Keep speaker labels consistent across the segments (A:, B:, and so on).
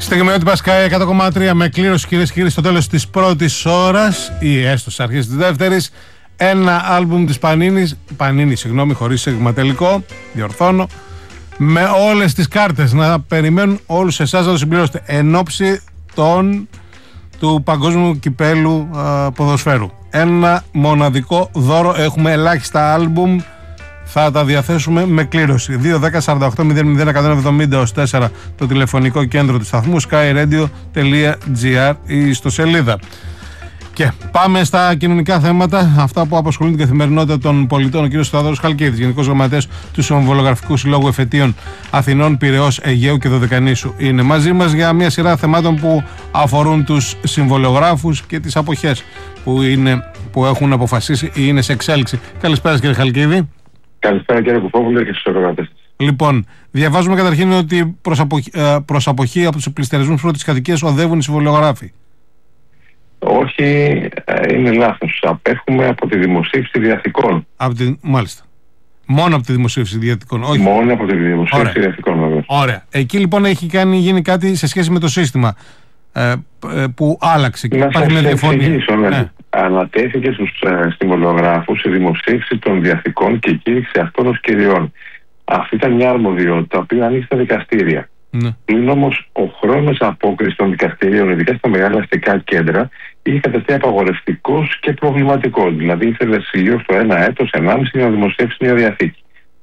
A: Στιγμιότυπα Sky 100,3 με κλήρωση, κυρίες και κύριοι, στο τέλος της πρώτης ώρας ή έστω στις αρχές της δεύτερης. Ένα άλμπουμ της Πανίνη, χωρίς εγματελικό, διορθώνω, με όλες τις κάρτες να περιμένουν όλους εσάς να το συμπληρώσετε εν ώψη του Παγκόσμιου Κυπέλου Ποδοσφαίρου. Ένα μοναδικό δώρο, έχουμε ελάχιστα άλμπουμ, θα τα διαθέσουμε με κλήρωση. 2-10-48-00-170-4 το τηλεφωνικό κέντρο του σταθμού, skyradio.gr ή στο σελίδα. Και πάμε στα κοινωνικά θέματα, αυτά που απασχολούν την καθημερινότητα των πολιτών. Ο κ. Θεοδόρος Χαλκίδης, Γενικός Γραμματέας του Συμβολογραφικού Συλλόγου Εφετείων Αθηνών, Πειραιώς, Αιγαίου και Δωδεκανήσου, είναι μαζί μας για μια σειρά θεμάτων που αφορούν τους συμβολογράφους και τις αποχές που έχουν αποφασίσει ή είναι σε εξέλιξη. Καλησπέρα, κύριε Χαλκίδη.
B: Καλησπέρα, κύριε Κουφόπουλε, και στους εργάτες.
A: Λοιπόν, διαβάζουμε καταρχήν ότι προς αποχή από τους πληστηριασμούς πρώτης κατοικίας οδεύουν οι συμβολογράφοι.
B: Όχι, είναι λάθος. Απέχουμε από τη δημοσίευση διαθηκών.
A: Μάλιστα. Μόνο από τη δημοσίευση διαθηκών. Όχι.
B: Μόνο από τη δημοσίευση διαθηκών, βέβαια.
A: Ωραία. Εκεί λοιπόν έχει γίνει κάτι σε σχέση με το σύστημα που άλλαξε.
B: Να
A: υπάρχει μια διαφωνία.
B: Ναι. Ανατέθηκε στους συμβολογράφους η δημοσίευση των διαθηκών και η κήρυξη αυτών ως κυριών. Αυτή ήταν μια αρμοδιότητα που ανοίξει στα δικαστήρια.
A: Ναι.
B: Πλην όμως ο χρόνος απόκρισης των δικαστηρίων, ειδικά στα μεγάλα αστικά κέντρα, είχε καταστεί απαγορευτικός και προβληματικός. Δηλαδή ήθελε γύρω στο 1 έτος, 1,5 για να δημοσιεύσει μια διαθήκη.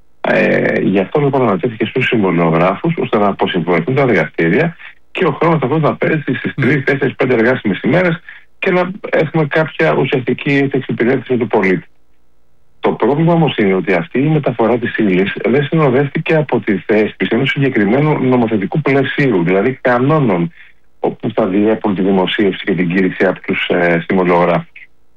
B: Γι' αυτό λοιπόν ανατέθηκε στους συμβολογράφους ώστε να αποσυμφωνηθούν τα δικαστήρια και ο χρόνος αυτός να πέσει στις 3, 4, 5 εργάσιμες ημέρες και να έχουμε κάποια ουσιαστική εξυπηρέτηση του πολίτη. Το πρόβλημα όμως είναι ότι αυτή η μεταφορά της ύλης δεν συνοδεύτηκε από τη θέσπιση ενός συγκεκριμένου νομοθετικού πλαισίου, δηλαδή κανόνων όπου θα διέπουν τη δημοσίευση και την κήρυξη από τους συμβολογράφους.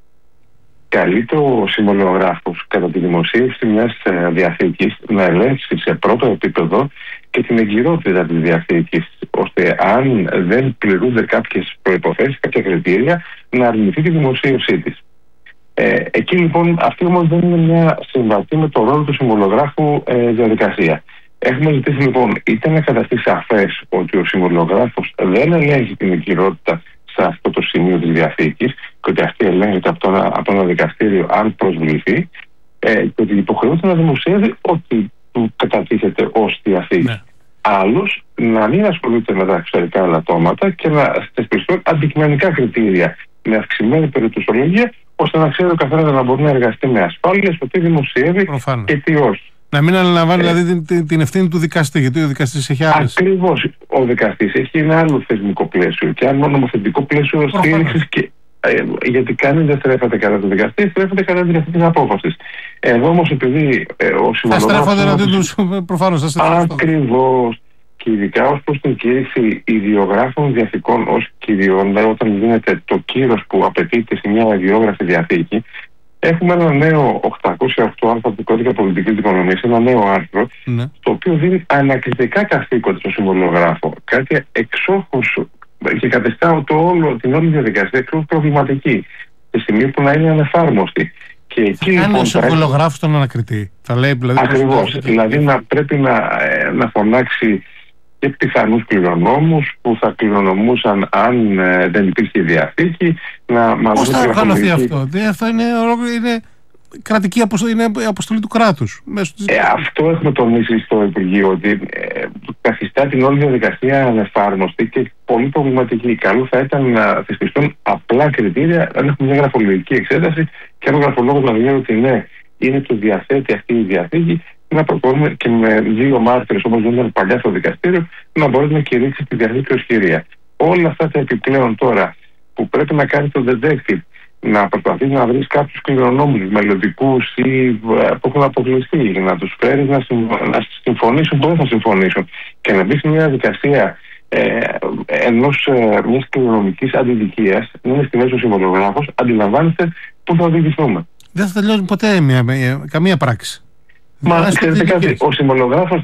B: Καλείται ο συμβολογράφος κατά τη δημοσίευση μιας διαθήκης να ελέγξει σε πρώτο επίπεδο και την εγκυρότητα της διαθήκης, ώστε αν δεν πληρούνται κάποιες προϋποθέσεις, κάποια κριτήρια, να αρνηθεί τη δημοσίευσή της. Εκεί λοιπόν αυτή όμως δεν είναι μια συμβατή με το ρόλο του συμβολογράφου διαδικασία. Έχουμε ζητήσει λοιπόν είτε να καταστεί σαφές ότι ο συμβολογράφος δεν ελέγχει την εγκυρότητα σε αυτό το σημείο της διαθήκης και ότι αυτή ελέγχεται από ένα δικαστήριο αν προσβληθεί, και ότι υποχρεούται να δημοσιεύει ό,τι του κατατίθεται ως διαθήκη. Ναι. Άλλος να μην ασχολείται με τα εξωτερικά ελαττώματα και να θεσπιστούν αντικειμενικά κριτήρια με αυξημένη περιπτωσιολογία, ώστε να ξέρει ο καθένας να μπορεί να εργαστεί με ασφάλεια στο τι δημοσιεύει. Προφανώς. Και τι όχι.
A: Να μην αναλαμβάνει δηλαδή την ευθύνη του δικαστή, γιατί ο δικαστής έχει άλλες.
B: Ακριβώς. Ο δικαστής έχει ένα άλλο θεσμικό πλαίσιο και άλλο νομοθετικό πλαίσιο στήριξης. Γιατί κανείς δεν στρέφεται κατά του δικαστή, στρέφεται κατά τη δικαστική απόφαση. Εδώ όμως επειδή ο συμβολογράφος.
A: Θα στρέφονται εναντίον τους, προφανώς.
B: Ακριβώς. Και ειδικά ως προς την κήρυξη ιδιογράφων διαθηκών ως κυριών, δηλαδή όταν γίνεται το κύρος που απαιτείται σε μια ιδιόγραφη διαθήκη, έχουμε ένα νέο 808 άρθρο του Κώδικα Πολιτικής Δικονομίας, ένα νέο άρθρο, ναι, το οποίο δίνει ανακριτικά καθήκοντα στο συμβολογράφο. Κάτι εξόχως και κατεστάω την όλη διαδικασία εξόχως προβληματική, στη στιγμή που να είναι ανεφάρμοστη.
A: Και εκεί θα κάνει ο συμβολογράφος τον ανακριτή. Θα λέει δηλαδή.
B: Ακριβώς. Δηλαδή να πρέπει να φωνάξει και πιθανούς κληρονόμους που θα κληρονομούσαν αν δεν υπήρχε διαθήκη.
A: Πώς θα οργανωθεί αυτό? Αυτό είναι κρατική αποστολή, είναι αποστολή του κράτους.
B: Αυτό έχουμε τονίσει στο Υπουργείο, ότι καθιστά την όλη διαδικασία ανεφάρμοστη και πολύ προβληματική. Καλό θα ήταν να θεσπιστούν απλά κριτήρια, αν έχουμε μια γραφολογική εξέταση και αν ο γραφολόγος να βγαίνει ότι ναι, είναι το διαθέτει αυτή η διαθήκη, να προχωρούμε και με 2 μάρτυρες όπως γινόταν παλιά στο δικαστήριο, να μπορεί να κηρύξει τη διαθήκη ως κυρία. Όλα αυτά τα επιπλέον τώρα που πρέπει να κάνει το detective, να προσπαθεί να βρει κάποιους κληρονόμους μελλοντικούς ή που έχουν αποκλειστεί, να τους φέρει να συμφωνήσουν που δεν θα συμφωνήσουν και να μπει σε μια διαδικασία μιας κληρονομικής αντιδικίας, να είναι στη μέση ο συμβολογράφος, αντιλαμβάνεστε πού θα οδηγηθούμε.
A: Δεν θα τελειώσει ποτέ καμία πράξη.
B: Μα ξέρετε κάτι, ο συμβολογράφος